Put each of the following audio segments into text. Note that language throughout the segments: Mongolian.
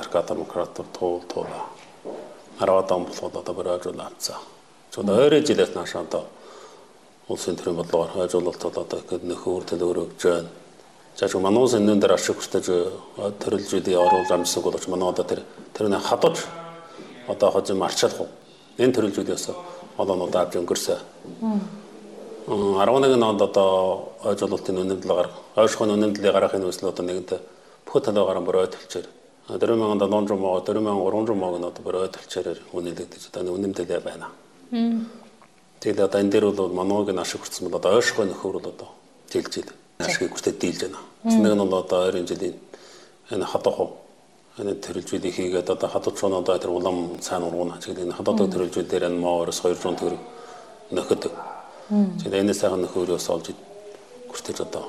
демократтар туулаа. Аравадан болоход одоо бөрөөжүүлээцээ. Чод өөрөө жилээс нааш одоо улсын төрийн бодлогоор хойжуулалтад одоо гээд нөхөр төлөөрөж байна. За ч манус энэ дээр ашиг хүсэж төрөлжүүдийн оруулж амжсаг боловч манай одоо тэрний хадаж одоо хожим марчаалах. Энэ төрөлжүүдээс олонууд авч өнгөрсөн. 11 онд одоо хойжуулалтын үнэмлэгээр ойшхон үнэмлэлийг гаргахын үйл одоо нэгэнтээ бүх талаагаар бөрөөд төлчээр 4000 доллар мөнгө 4300 мөнгө одоо бөрөөд төлчээр үнэлэгдэж одоо үнэмлэлээ байна. Тэгээд одоо энэ дээр бол манууг нь ашиг хүртсэн бол одоо ойшхон нөхөр бол одоо жилжил ашиг хүртээд дийлж байна. Нэг нь бол одоо 20 жилийн энэ хадах энэ төрөлжүүдийг хийгээд одоо хадууч нь одоо тэр улам сайн ургуна. Тэгээд энэ хадуудаг төрөлжүүд дээр энэ моорос 200 төгрөг нөхөд. Тэгээд энэ сайхан нөхөрөөс олж хүртэж одоо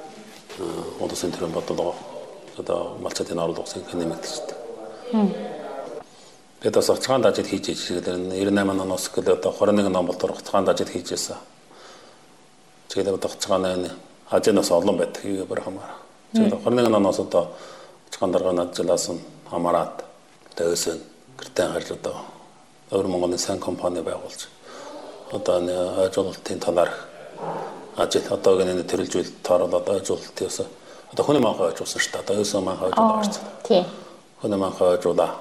улсын төрийн бодлого одоо малчатын орлогын нэмэгдэж байна. Тэгээд бас цагаан дажид хийж ирсэн. 98 оноос гээд одоо 21 он болтор цагаан дажид хийжсэн. Тэгээд одоо цагаан ажинаас олон байдаг хийгээ бүр хамаараа. Тэгээд 21 оноос одоо цагаан даргааны ажлаас нь хамаарат төвсөн гэртээ гарч одоо өөр Монголын сайн компани байгуулж одоо хойжуулалтын талаар ажил одоо гэнэ төрөлжүүл таарал одоо хойжуулалтын өсө одоо хүний маань хойжуулсан шүү дээ. Одоо өсөө маань хойжуулж байна. Тийм. Хүний маань хойжуулаа.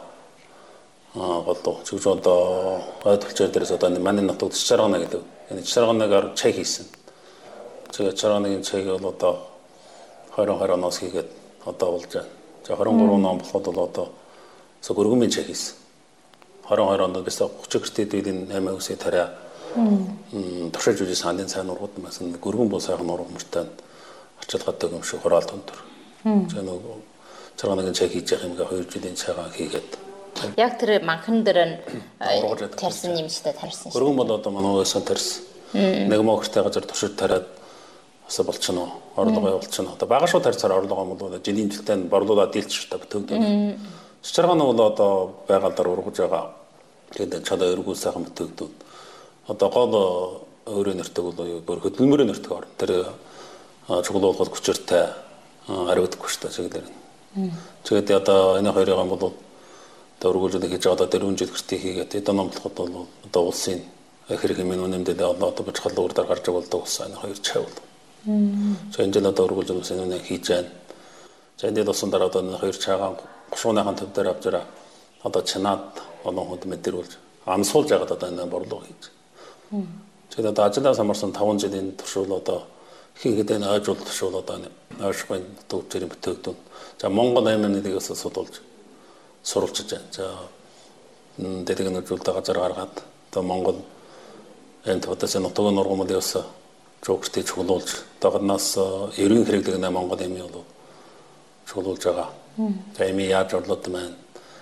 Болдоо чигж одоо хойжуулчаар дээрээс одоо манай нутагт чаргана гэдэг. Энэ чарганагаар чек хийсэн. Тэгээд чарганыг чек бол одоо 2020 оноос хийгээд одоо болж байна. За 23 он болоход бол одоо өргөмийн чек хийсэн. 22 онд бисаа 30 гэртээд үеийн 8 үсээ тариа туршиж үжи сандын сайн ургууд масан гөргөн буу сайхан ургамжтай ачаалгатай юм шиг хураалт өндөр. За нөгөө чарганыг чек хийж явах юмгаа 2 жилийн цагаан хийгээд яг тэр манхан дээр тарьсан юм шиг тарьсан. Гөргөн бол одоо манайгаас тарьсан. Нэг мохортой газар туршиж тариад асаа болчихно. Орлого явуулчихно. Одоо бага шууд тарьцаар орлого юм бол жилийн жилтэй борлуулаад дийлчих та бүтэгдэн. Чарган нь бол одоо байгалаар ургаж байгаа. Тэгээд чадаа өргүүл сайхан бүтэгдэн. Одоо гол өөрийн нэртэг бол бүр хөдөлмөрийн нэртэг орно. Тэр чуглуулгад хүчиртэй ариудаггүй шүү дээ чиглэлээр. Тэгээд одоо энэ хоёрын бол одоо өргүүлжүүлэх хийж байгаа одоо 4 жил гэртээ хийгээд эдэн номлоход бол одоо улсын хэрэг хэмээн үнэмдэл одоо бочхол урдаар гарч болдог болсон энэ хоёр чавл. За энэ жил одоо өргүүлжүүлэх үнэ хийж байна. За энэ досон дараа одоо хоёр чагаан 30-аахан төв дээр авч ирээ. Одоо чанаад олон хүнд мэдэрүүлж амсуулж яагаад одоо энэ борлого хийж. Тэгээд одоо ажлаас амарсан 5 жилийн туршуул одоо хийгээд энэ ойжуулалт туршуул одоо ойшгүй төвчрийн бүтээгдэхүүн. За Монгол аймагнаас судалж сурвалжиж байна. За дэлгэн үзүүлэлт газар гаргаад одоо Монгол энэ төвдөөс нутгийн нургамлын ус жогчдыг чуулуулж дагнаас ерөн хэрэглэг нэ Монгол аймын бол чуулуулж байгаа. За аймын яаж орлоод байна.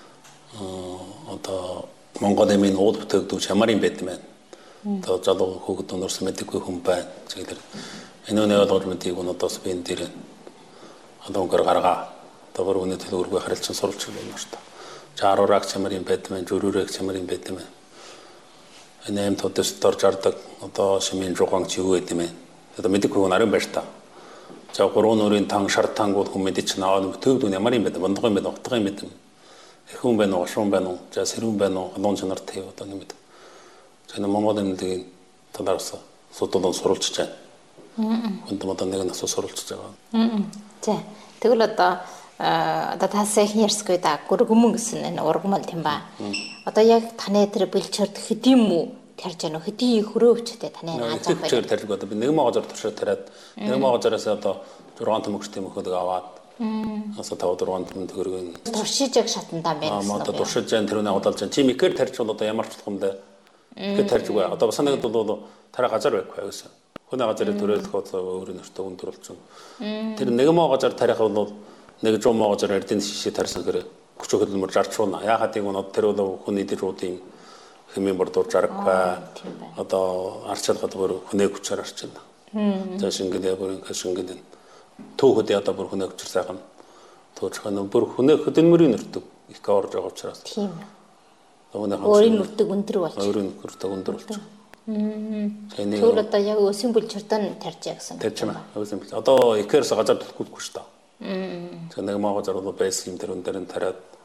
Одоо Монгол аймын уул бүтээгдэхүүн чамарын байд байна. Одоо залуу хүүхэд өнөрс мэдээгүй хүн байна. Зэрэг энэ үнэ ойлгож мэдгийг өнөөдөөс би энэ дээр одоо өнгөр гаргаа. Одоо бүр үнэ төлөвлөгөө харилцан сурвалж байна шүү дээ. За 10 раг чамарын байд байна, 4 раг чамарын байд байна. Энэ юм тодос дорж ардаг одоо шимийн жугаан ч юу гэдэг юм бэ? Одоо мэдээгүй хүн арын байж та. За 3 нүрийн тан шар тангууд хүн мэдээч наваад төвд ямар юм бэ? Бондгоо юм бэ? Утга юм бэ? Эхүүн байна уу, шуун байна уу? За сэрүүн байна уу? Алуун чанартай одоо юм бэ? За энэ Монголын нэг талаас судалан сурвалжж байна. Хүнд одоо нэг нь асуу сурвалжж байгаа. За тэгвэл одоо тасаа ярьсгүй да гөргөмөн гэсэн энэ ургамал тийм ба. Одоо яг таны тэр бэлчээрд хэдийн мүү тарж яана хэдийн хөрөөвчтэй таны нааж байгаа. Тэгэхээр тарж одоо би нэг магазар туршаад тариад нэг магазараас одоо 6 томогчтой мөхөдөг аваад асаа 5-6 томог төгрөгийн туршиж яг шатандаа байна. Одоо туршиж जैन тэрүүнээ удалж जैन. Чи микэр тарж бол одоо ямар ч болгоомдээ гээд тарж үгүй. Одоо бас нэг бол тараа газар байхгүй гэсэн. Хүний газрын төрөлх өөрийн нэртэй өндөрлцөн. Тэр нэг магазар тарих бол нэг жоо магазар эрдэнэ шишээ тарсан гэрээ хүч хөдөлмөр зарчуулна. Яагаад тийм нь тэр бол хүний дэрүүдийн хэмээн бордуур жаргахгүй. Одоо арчилгад бүр хүний хүчээр арчилна. За шингэлээ бүр шингэлэн төөхөд одоо бүр хүний хүчээр сайхан туучхан бүр хүний хөдөлмөрийн нэртэг их орж байгаа учраас. Тийм. Өөрийн нэртэг өндөр болж. Өөрийн нэртэг өндөр болж. Тэр одоо яг өсийн бүлчиртэн тарж яасан. Тарж байна. Өсийн бүл. Одоо ихээрс газар төлөхгүй шүү дээ. За нэг магазар бол байсан юм тэр өндөр нь тариад